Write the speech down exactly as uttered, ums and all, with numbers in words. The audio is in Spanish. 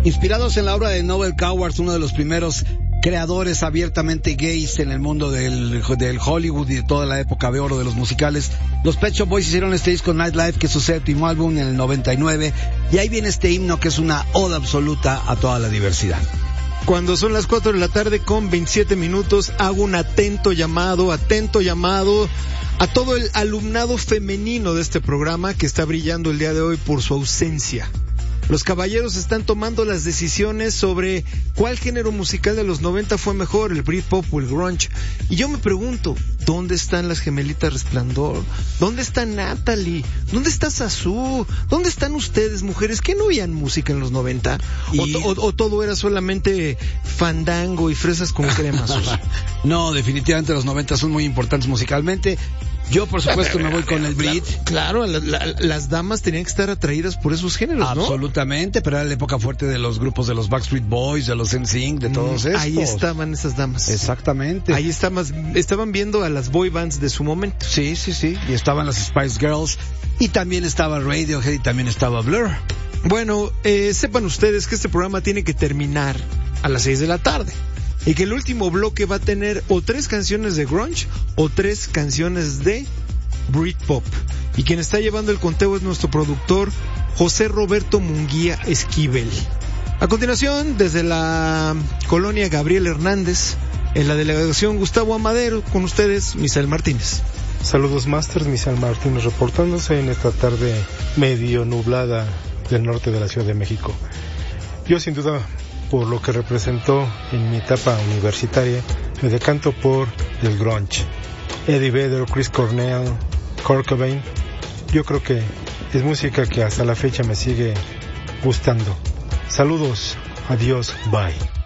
Inspirados en la obra de Noel Coward, uno de los primeros creadores abiertamente gays en el mundo del, del Hollywood y de toda la época de oro de los musicales, los Pet Shop Boys hicieron este disco Nightlife, que es su séptimo álbum, en el noventa y nueve, y ahí viene este himno que es una oda absoluta a toda la diversidad. Cuando son las cuatro de la tarde con veintisiete minutos, hago un atento llamado, atento llamado a todo el alumnado femenino de este programa que está brillando el día de hoy por su ausencia. Los caballeros están tomando las decisiones sobre cuál género musical de los noventa fue mejor, el Britpop o el grunge. Y yo me pregunto, ¿dónde están las gemelitas Resplandor? ¿Dónde está Natalie? ¿Dónde está Sasu? ¿Dónde están ustedes, mujeres? ¿Qué no oían música en los noventa? Y... O, o, ¿O todo era solamente fandango y fresas con cremas? No, definitivamente los noventa son muy importantes musicalmente. Yo, por supuesto, me voy con el Brit. Claro, la, la, las damas tenían que estar atraídas por esos géneros, ¿no? Absolutamente, pero era la época fuerte de los grupos de los Backstreet Boys, de los N Sync, de todos esos. Ahí estaban esas damas. Exactamente. Ahí estaban, estaban viendo a las boy bands de su momento. Sí, sí, sí. Y estaban las Spice Girls, y también estaba Radiohead, y también estaba Blur. Bueno, eh, sepan ustedes que este programa tiene que terminar a las seis de la tarde. Y que el último bloque va a tener o tres canciones de grunge o tres canciones de Britpop. Y quien está llevando el conteo es nuestro productor José Roberto Munguía Esquivel. A continuación, desde la colonia Gabriel Hernández, en la delegación Gustavo Amadero, con ustedes, Misael Martínez. Saludos, Masters. Misael Martínez reportándose en esta tarde medio nublada del norte de la Ciudad de México. Yo, sin duda, por lo que representó en mi etapa universitaria, me decanto por el grunge. Eddie Vedder, Chris Cornell, Kurt Cobain, yo creo que es música que hasta la fecha me sigue gustando. Saludos, adiós, bye.